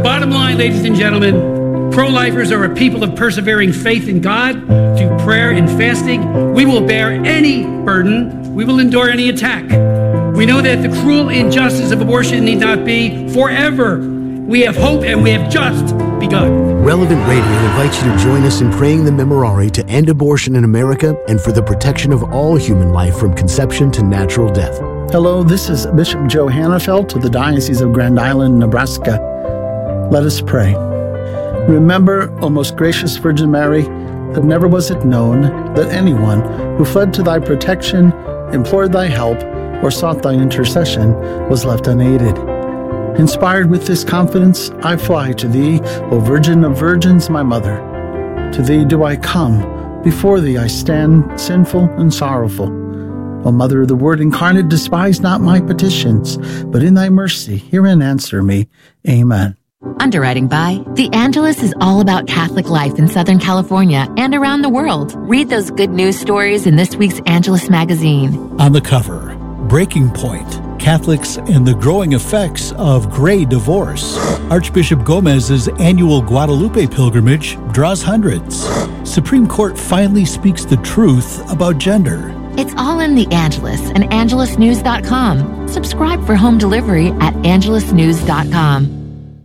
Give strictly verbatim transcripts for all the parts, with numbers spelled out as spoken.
bottom line, ladies and gentlemen, pro-lifers are a people of persevering faith in God through prayer and fasting. We will bear any burden. We will endure any attack. We know that the cruel injustice of abortion need not be forever. We have hope, and we have just begun. Relevant Radio invites you to join us in praying the Memorare to end abortion in America and for the protection of all human life from conception to natural death. Hello, this is Bishop Joe Hannafelt of the Diocese of Grand Island, Nebraska. Let us pray. Remember, O most gracious Virgin Mary, that never was it known that anyone who fled to thy protection, implored thy help, or sought thy intercession was left unaided. Inspired with this confidence, I fly to thee, O Virgin of Virgins, my Mother. To thee do I come, before thee I stand, sinful and sorrowful. O Mother of the Word incarnate, despise not my petitions, but in thy mercy hear and answer me. Amen. Underwriting by The Angelus is all about Catholic life in Southern California and around the world. Read those good news stories in this week's Angelus magazine. On the cover, Breaking Point, Catholics and the Growing Effects of Gray Divorce. Archbishop Gomez's annual Guadalupe pilgrimage draws hundreds. Supreme Court finally speaks the truth about gender. It's all in The Angelus and angelus news dot com. Subscribe for home delivery at angelus news dot com.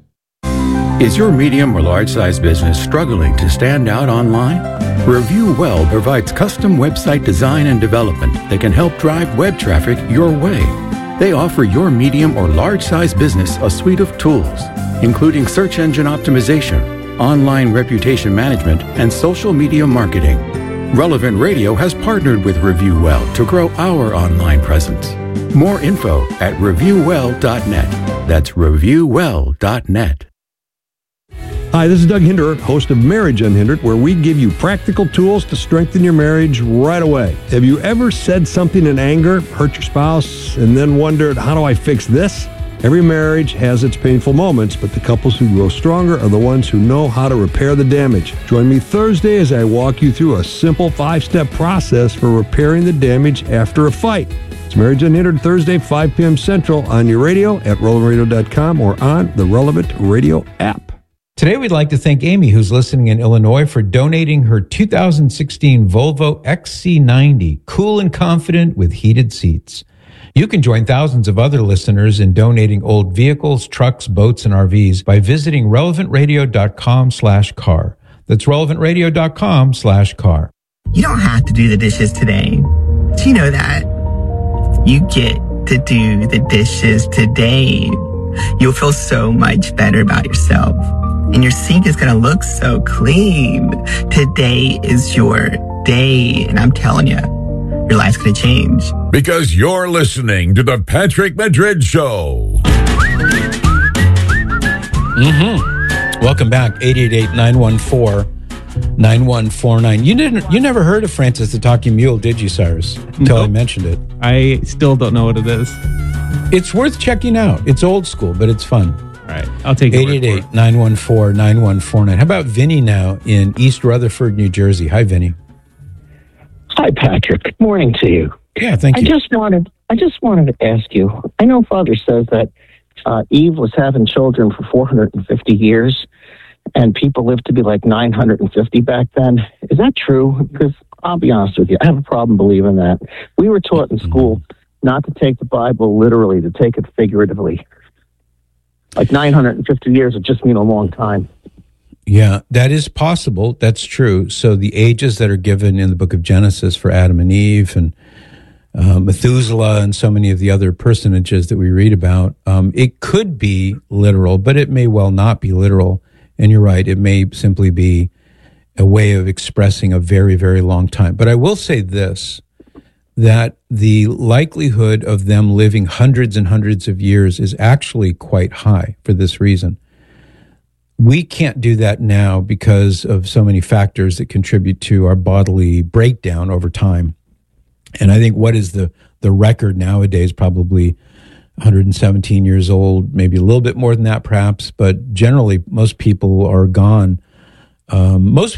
Is your medium or large-size business struggling to stand out online? Review Well provides custom website design and development that can help drive web traffic your way. They offer your medium or large-size business a suite of tools, including search engine optimization, online reputation management, and social media marketing. Relevant Radio has partnered with Review Well to grow our online presence. More info at review well dot net. That's review well dot net. Hi, this is Doug Hinderer, host of Marriage Unhindered, where we give you practical tools to strengthen your marriage right away. Have you ever said something in anger, hurt your spouse, and then wondered, how do I fix this? Every marriage has its painful moments, but the couples who grow stronger are the ones who know how to repair the damage. Join me Thursday as I walk you through a simple five-step process for repairing the damage after a fight. It's Marriage Unhindered, Thursday, five p.m. Central, on your radio at relevant radio dot com or on the Relevant Radio app. Today, we'd like to thank Amy, who's listening in Illinois, for donating her two thousand sixteen Volvo X C ninety, cool and confident with heated seats. You can join thousands of other listeners in donating old vehicles, trucks, boats, and R Vs by visiting relevant radio dot com slash car. That's relevant radio dot com slash car. You don't have to do the dishes today. Do you know that? You get to do the dishes today. You'll feel so much better about yourself. And your sink is going to look so clean. Today is your day. And I'm telling you, your life's going to change. Because you're listening to the Patrick Madrid Show. Mm-hmm. Welcome back. eight eight eight, nine one four, nine one four nine. You didn't. You never heard of Francis the Talking Mule, did you, Cyrus? Until nope. I mentioned it. I still don't know what it is. It's worth checking out. It's old school, but it's fun. All right, I'll take it. eight eight eight, nine one four, nine one four nine. How about Vinny now in East Rutherford, New Jersey? Hi, Vinny. Hi, Patrick. Good morning to you. Yeah, thank I you. just wanted, I just wanted to ask you, I know Father says that uh, Eve was having children for four hundred fifty years, and people lived to be like nine hundred fifty back then. Is that true? Because I'll be honest with you, I have a problem believing that. We were taught in school not to take the Bible literally, to take it figuratively. Like nine hundred fifty years would just mean a long time. Yeah, that is possible. That's true. So the ages that are given in the book of Genesis for Adam and Eve and uh, Methuselah and so many of the other personages that we read about, um, it could be literal, but it may well not be literal. And you're right, it may simply be a way of expressing a very, very long time. But I will say this, that the likelihood of them living hundreds and hundreds of years is actually quite high for this reason. We can't do that now because of so many factors that contribute to our bodily breakdown over time. And I think what is the, the record nowadays, probably one hundred seventeen years old, maybe a little bit more than that perhaps, but generally most people are gone. Um, most